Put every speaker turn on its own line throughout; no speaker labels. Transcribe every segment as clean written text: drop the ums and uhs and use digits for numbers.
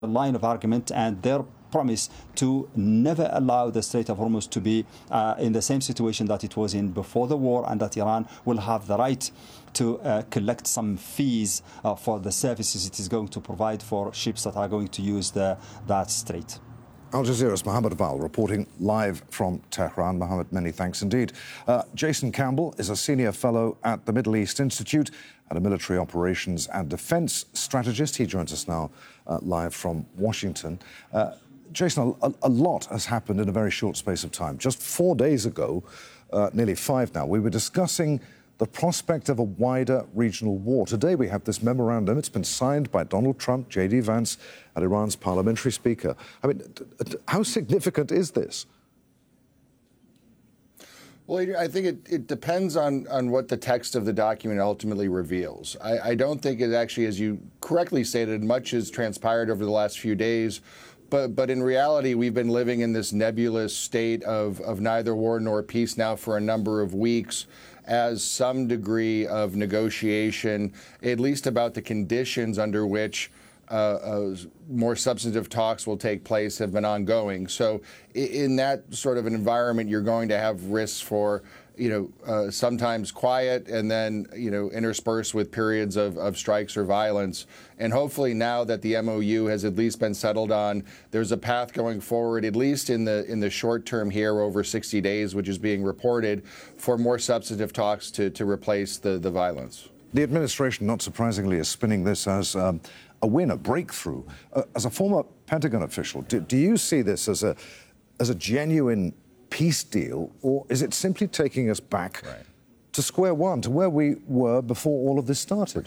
line of argument and their promise to never allow the Strait of Hormuz to be in the same situation that it was in before the war, and that Iran will have the right to collect some fees for the services it is going to provide for ships that are going to use that strait.
Al Jazeera's Mohammed Val reporting live from Tehran. Mohammed, many thanks indeed. Jason Campbell is a senior fellow at the Middle East Institute and a military operations and defense strategist. He joins us now live from Washington. Jason, a lot has happened in a very short space of time. Just 4 days ago, nearly 5 now, we were discussing the prospect of a wider regional war. Today we have this memorandum. It's been signed by Donald Trump, J.D. Vance, and Iran's parliamentary speaker. I mean, how significant is this?
Well, I think it depends on what the text of the document ultimately reveals. I don't think it actually, as you correctly stated, much has transpired over the last few days. But in reality, we've been living in this nebulous state of neither war nor peace now for a number of weeks, as some degree of negotiation, at least about the conditions under which more substantive talks will take place, have been ongoing. So in that sort of an environment, you're going to have risks for sometimes quiet and then, interspersed with periods of strikes or violence. And hopefully now that the MOU has at least been settled on, there's a path going forward, at least in the short term here, over 60 days, which is being reported, for more substantive talks to replace the violence.
The administration, not surprisingly, is spinning this as a win, a breakthrough. As a former Pentagon official, do you see this as a genuine peace deal, or is it simply taking us back to square one, to where we were before all of this started?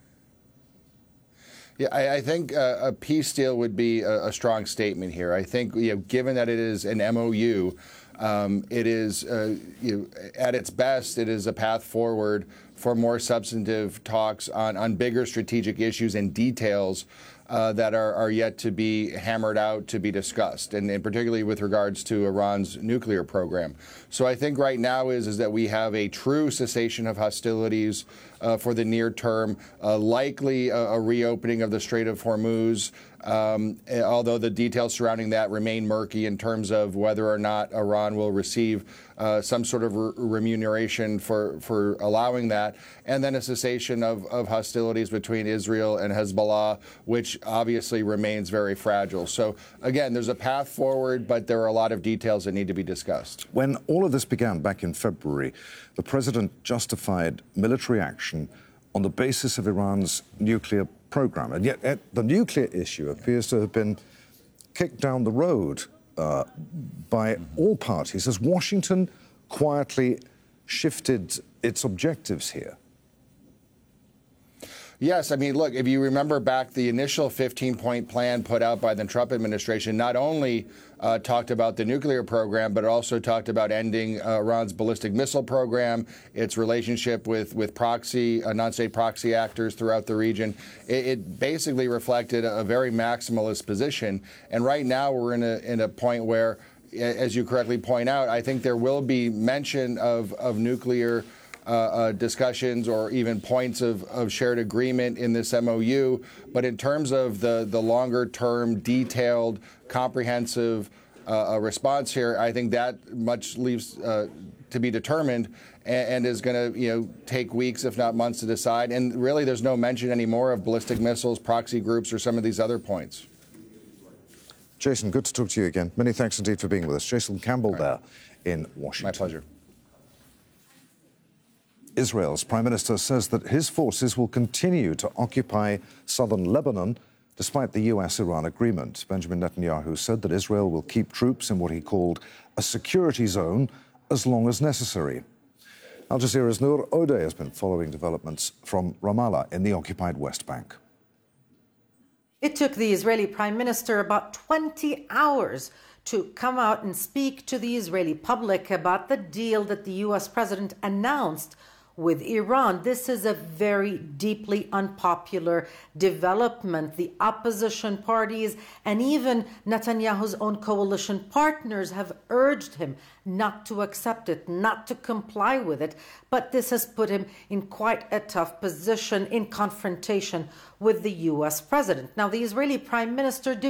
Yeah, I think a peace deal would be a strong statement here. I think, given that it is an MOU, it is, at its best, it is a path forward for more substantive talks on bigger strategic issues and details that are yet to be hammered out, to be discussed, and particularly with regards to Iran's nuclear program. So I think right now is that we have a true cessation of hostilities for the near term, likely a reopening of the Strait of Hormuz, although the details surrounding that remain murky in terms of whether or not Iran will receive some sort of remuneration for allowing that, and then a cessation of hostilities between Israel and Hezbollah, which obviously remains very fragile. So again, there's a path forward, but there are a lot of details that need to be discussed.
When all of this began back in February, the president justified military action on the basis of Iran's nuclear program. And yet the nuclear issue appears to have been kicked down the road by all parties as Washington quietly shifted its objectives here.
Yes, I mean, look, if you remember back, the initial 15-point plan put out by the Trump administration not only talked about the nuclear program, but it also talked about ending Iran's ballistic missile program, its relationship with proxy, non-state proxy actors throughout the region. It basically reflected a very maximalist position. And right now we're in a point where, as you correctly point out, I think there will be mention of nuclear discussions or even points of shared agreement in this MOU. But in terms of the longer-term, detailed, comprehensive response here, I think that much leaves to be determined and is going to take weeks, if not months, to decide. And really, there's no mention anymore of ballistic missiles, proxy groups, or some of these other points.
Jason, good to talk to you again. Many thanks indeed for being with us. Jason Campbell there in Washington.
My pleasure.
Israel's prime minister says that his forces will continue to occupy southern Lebanon despite the US-Iran agreement. Benjamin Netanyahu said that Israel will keep troops in what he called a security zone as long as necessary. Al Jazeera's Noor Odeh has been following developments from Ramallah in the occupied West Bank.
It took the Israeli prime minister about 20 hours to come out and speak to the Israeli public about the deal that the US president announced with Iran. This is a very deeply unpopular development. The opposition parties and even Netanyahu's own coalition partners have urged him not to accept it, not to comply with it. But this has put him in quite a tough position in confrontation with the U.S. president. Now, the Israeli Prime Minister